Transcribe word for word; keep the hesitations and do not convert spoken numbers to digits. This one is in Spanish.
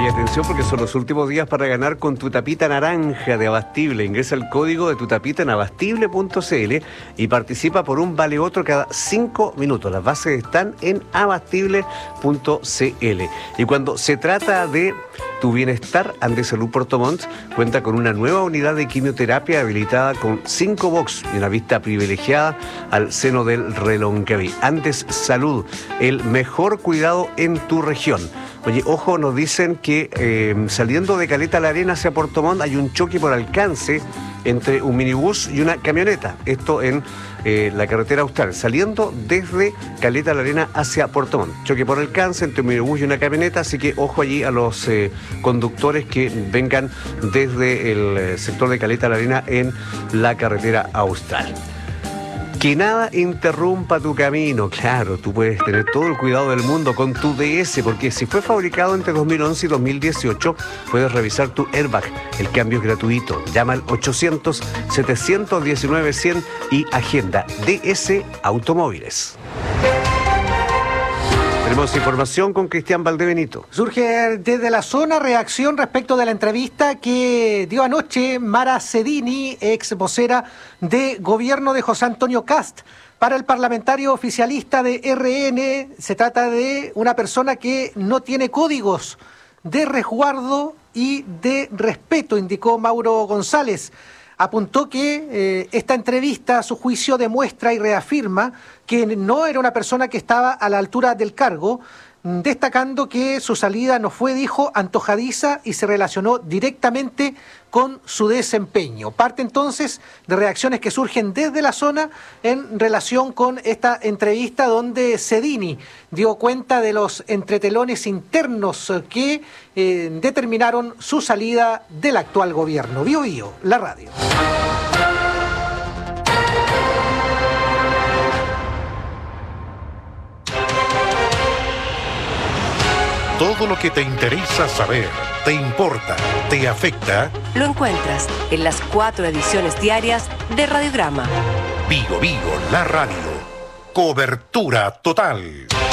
atención porque son los últimos días para ganar con tu tapita naranja de Abastible. Ingresa el código de tu tapita en abastible punto c l y participa por un vale otro cada cinco minutos. Las bases están en abastible punto c l. Y cuando se trata de tu bienestar, Andesalud Puerto Montt cuenta con una nueva unidad de quimioterapia habilitada con cinco box y una vista privilegiada al seno del Reloncaví. Andes Salud, el mejor cuidado en tu región. Oye, ojo, nos dicen que eh, saliendo de Caleta La Arena hacia Puerto Montt hay un choque por alcance entre un minibús y una camioneta. Esto en eh, la carretera austral, saliendo desde Caleta La Arena hacia Puerto Montt. Choque por alcance entre un minibús y una camioneta, así que ojo allí a los eh, conductores que vengan desde el eh, sector de Caleta La Arena en la carretera austral. Que nada interrumpa tu camino. Claro, tú puedes tener todo el cuidado del mundo con tu D S, porque si fue fabricado entre dos mil once y dos mil dieciocho, puedes revisar tu airbag. El cambio es gratuito. Llama al ochocientos, setecientos diecinueve, cien y agenda D S Automóviles. Tenemos información con Cristian Valdebenito. Surge desde la zona reacción respecto de la entrevista que dio anoche Mara Cedini, ex vocera de gobierno de José Antonio Kast. Para el parlamentario oficialista de R N, se trata de una persona que no tiene códigos de resguardo y de respeto, indicó Mauro González. Apuntó que eh, esta entrevista, a su juicio, demuestra y reafirma que no era una persona que estaba a la altura del cargo, destacando que su salida no fue, dijo, antojadiza y se relacionó directamente con su desempeño. Parte entonces de reacciones que surgen desde la zona en relación con esta entrevista donde Cedini dio cuenta de los entretelones internos que eh, determinaron su salida del actual gobierno. Bio Bio, la radio. Todo lo que te interesa saber, te importa, te afecta, lo encuentras en las cuatro ediciones diarias de Radiograma. Vigo Vigo, la radio. Cobertura total.